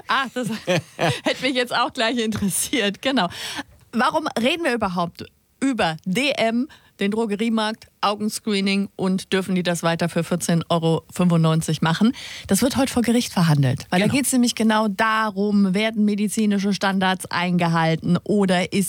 Ach, das hätte mich jetzt auch gleich interessiert. Genau. Warum reden wir überhaupt über DM, den Drogeriemarkt, Augenscreening und dürfen die das weiter für 14,95 € machen? Das wird heute vor Gericht verhandelt. Weil da geht es nämlich genau darum, werden medizinische Standards eingehalten oder ist